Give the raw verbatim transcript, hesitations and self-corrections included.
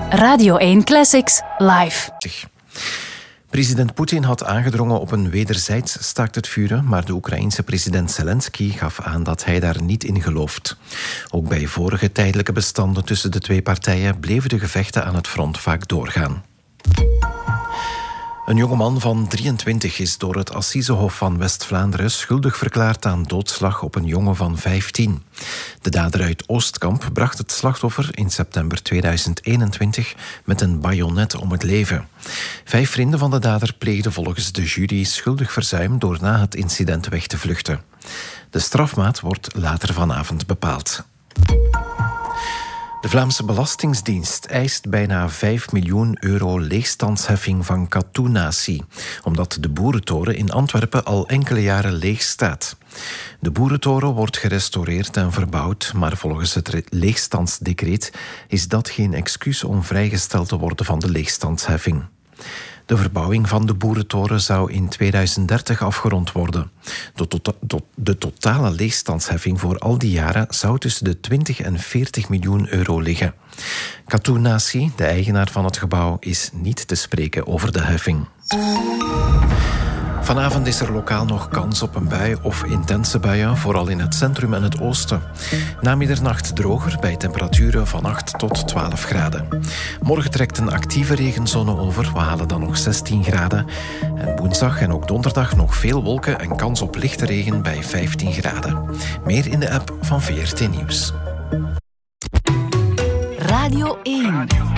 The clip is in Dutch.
Radio één Classics live. President Poetin had aangedrongen op een wederzijds staakt het vuren, maar de Oekraïense president Zelensky gaf aan dat hij daar niet in gelooft. Ook bij vorige tijdelijke bestanden tussen de twee partijen bleven de gevechten aan het front vaak doorgaan. Een jongeman van drieëntwintig is door het Assisehof van West-Vlaanderen schuldig verklaard aan doodslag op een jongen van vijftien. De dader uit Oostkamp bracht het slachtoffer in september tweeduizend eenentwintig met een bajonet om het leven. Vijf vrienden van de dader pleegden volgens de jury schuldig verzuim door na het incident weg te vluchten. De strafmaat wordt later vanavond bepaald. De Vlaamse Belastingdienst eist bijna vijf miljoen euro leegstandsheffing van Katoennatie, omdat de boerentoren in Antwerpen al enkele jaren leeg staat. De boerentoren wordt gerestaureerd en verbouwd, maar volgens het leegstandsdecreet is dat geen excuus om vrijgesteld te worden van de leegstandsheffing. De verbouwing van de boerentoren zou in tweeduizend dertig afgerond worden. De, to- to- de totale leegstandsheffing voor al die jaren zou tussen de twintig en veertig miljoen euro liggen. Katoennatie, de eigenaar van het gebouw, is niet te spreken over de heffing. Vanavond is er lokaal nog kans op een bui of intense buien, vooral in het centrum en het oosten. Na middernacht droger bij temperaturen van acht tot twaalf graden. Morgen trekt een actieve regenzone over, we halen dan nog zestien graden. En woensdag en ook donderdag nog veel wolken en kans op lichte regen bij vijftien graden. Meer in de app van V R T Nieuws. Radio één.